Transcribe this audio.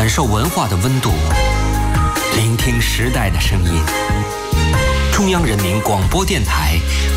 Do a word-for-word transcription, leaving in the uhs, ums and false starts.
感受文化的温度，聆听时代的声音。中央人民广播电台